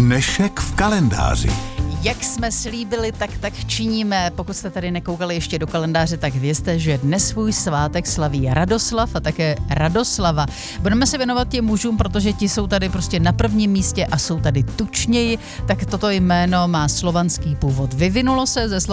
Dnešek v kalendáři. Jak jsme slíbili, tak činíme. Pokud jste tady nekoukali ještě do kalendáře, tak vězte, že dnes svůj svátek slaví Radoslav a také Radoslava. Budeme se věnovat těm mužům, protože ti jsou tady prostě na prvním místě a jsou tady tučněji. Tak toto jméno má slovanský původ. Vyvinulo se ze